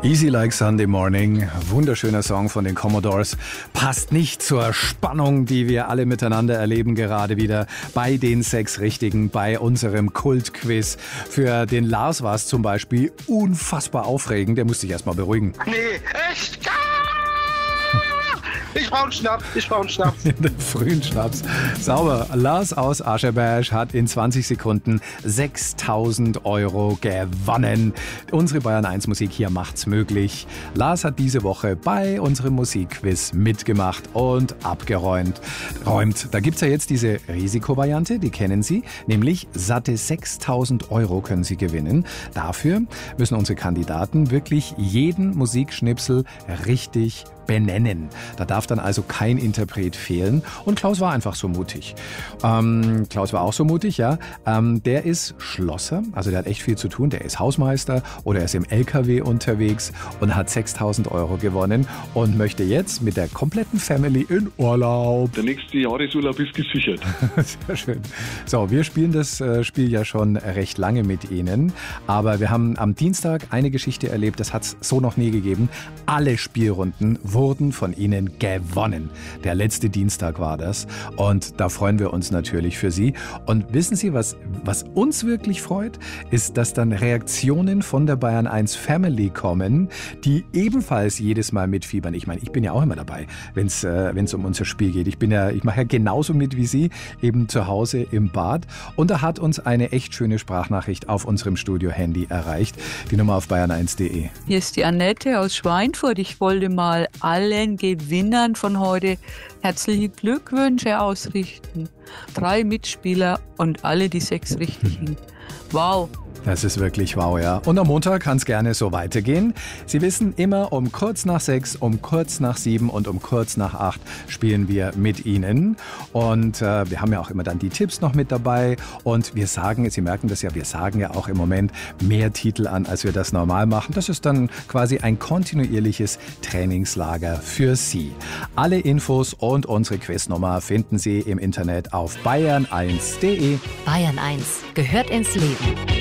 Easy Like Sunday Morning, wunderschöner Song von den Commodores, passt nicht zur Spannung, die wir alle miteinander erleben, gerade wieder bei den 6 Richtigen, bei unserem Kultquiz. Für den Lars war es zum Beispiel unfassbar aufregend, der musste sich erstmal beruhigen. Nee, echt? Ich brauche einen Schnaps. Den frühen Schnaps. Sauber. Lars aus Ascheberg hat in 20 Sekunden 6.000 Euro gewonnen. Unsere Bayern 1 Musik hier macht's möglich. Lars hat diese Woche bei unserem Musikquiz mitgemacht und abgeräumt. Da gibt's ja jetzt diese Risikovariante, die kennen Sie, nämlich satte 6.000 Euro können Sie gewinnen. Dafür müssen unsere Kandidaten wirklich jeden Musikschnipsel richtig benennen. Da darf dann also kein Interpret fehlen. Und Klaus war einfach so mutig. Klaus war auch so mutig, ja. Der ist Schlosser, also der hat echt viel zu tun. Der ist Hausmeister oder er ist im LKW unterwegs und hat 6.000 Euro gewonnen und möchte jetzt mit der kompletten Family in Urlaub. Der nächste Jahresurlaub ist gesichert. Sehr schön. So, wir spielen das Spiel ja schon recht lange mit Ihnen, aber wir haben am Dienstag eine Geschichte erlebt, das hat es so noch nie gegeben. Alle Spielrunden wurden von Ihnen gewonnen. Der letzte Dienstag war das und da freuen wir uns natürlich für Sie. Und wissen Sie, was uns wirklich freut, ist, dass dann Reaktionen von der Bayern 1 Family kommen, die ebenfalls jedes Mal mitfiebern. Ich meine, ich bin ja auch immer dabei, wenn es um unser Spiel geht. Ich mache ja genauso mit wie Sie, eben zu Hause im Bad. Und da hat uns eine echt schöne Sprachnachricht auf unserem Studio-Handy erreicht. Die Nummer auf bayern1.de. Hier ist die Annette aus Schweinfurt. Ich wollte mal allen Gewinnern von heute herzliche Glückwünsche ausrichten. 3 Mitspieler und alle die 6 Richtigen. Wow! Das ist wirklich wow, ja. Und am Montag kann es gerne so weitergehen. Sie wissen, immer um kurz nach 6, um kurz nach 7 und um kurz nach 8 spielen wir mit Ihnen. Und wir haben ja auch immer dann die Tipps noch mit dabei. Und wir sagen, Sie merken das ja, wir sagen ja auch im Moment mehr Titel an, als wir das normal machen. Das ist dann quasi ein kontinuierliches Trainingslager für Sie. Alle Infos und unsere Quiznummer finden Sie im Internet auf bayern1.de. Bayern 1 gehört ins Leben.